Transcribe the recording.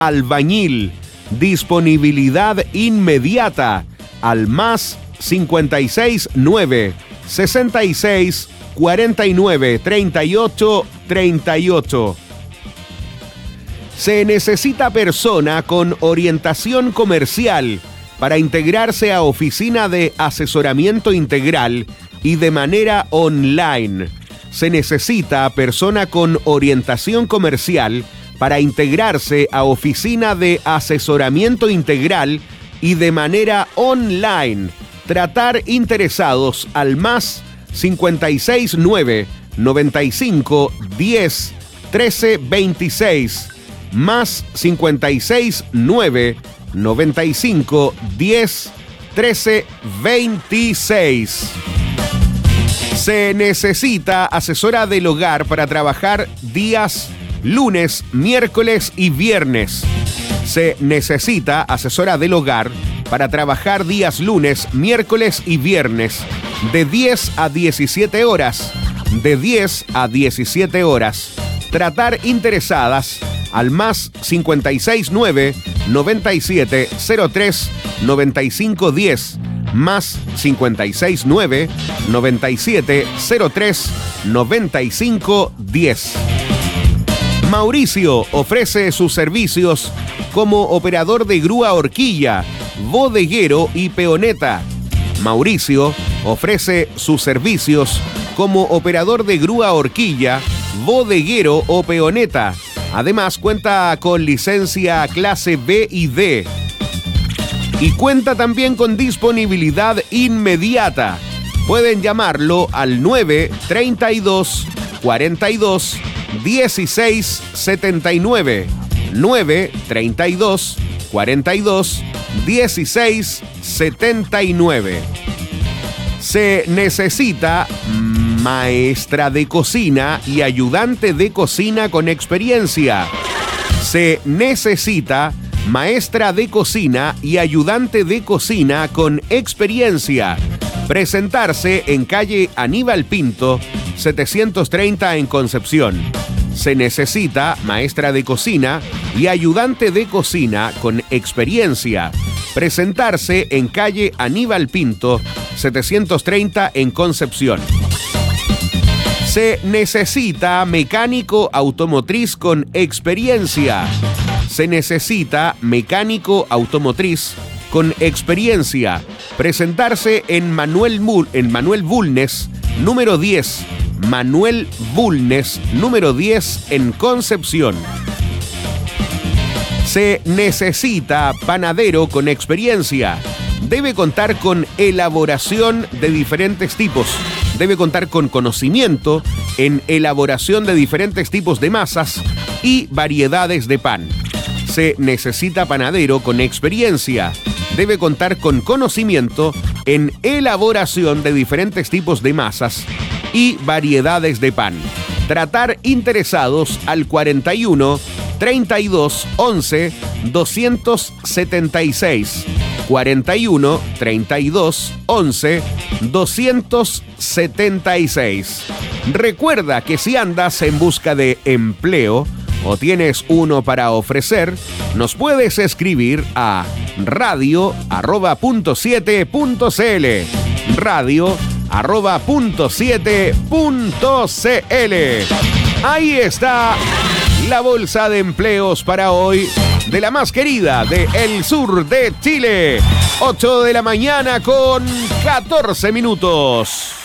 albañil. Disponibilidad inmediata al más 56 9 66 49 38 38. Se necesita persona con orientación comercial para integrarse a oficina de asesoramiento integral y de manera online. Se necesita persona con orientación comercial para integrarse a oficina de asesoramiento integral y de manera online. Tratar interesados al más 56 9 95 10 13 26, más 56 9 95 10 13 26. Se necesita asesora del hogar para trabajar días lunes, miércoles y viernes. Se necesita asesora del hogar para trabajar días lunes, miércoles y viernes de 10 a 17 horas. De 10 a 17 horas. Tratar interesadas al más 56 9 97 03 95 10, más 56 9 97 03 95 10. Mauricio ofrece sus servicios como operador de grúa horquilla, bodeguero y peoneta. Mauricio ofrece sus servicios como operador de grúa horquilla, bodeguero o peoneta. Además, cuenta con licencia clase B y D. Y cuenta también con disponibilidad inmediata. Pueden llamarlo al 932 42 16 79. 932 42 16 79. Se necesita maestra de cocina y ayudante de cocina con experiencia. Se necesita maestra de cocina y ayudante de cocina con experiencia. Presentarse en calle Aníbal Pinto, 730 en Concepción. Se necesita maestra de cocina y ayudante de cocina con experiencia. Presentarse en calle Aníbal Pinto, 730 en Concepción. Se necesita mecánico automotriz con experiencia. Se necesita mecánico automotriz con experiencia. Presentarse en Manuel Bulnes, número 10. Manuel Bulnes, número 10 en Concepción. Se necesita panadero con experiencia. Debe contar con elaboración de diferentes tipos. Debe contar con conocimiento en elaboración de diferentes tipos de masas y variedades de pan. Se necesita panadero con experiencia. Debe contar con conocimiento en elaboración de diferentes tipos de masas y variedades de pan. Tratar interesados al 41 32 11 276. 41 32 11 276. Recuerda que si andas en busca de empleo o tienes uno para ofrecer, nos puedes escribir a radio@.7.cl. radio@.7.cl. Ahí está la bolsa de empleos para hoy de la más querida de el sur de Chile. 8 de la mañana con 14 minutos.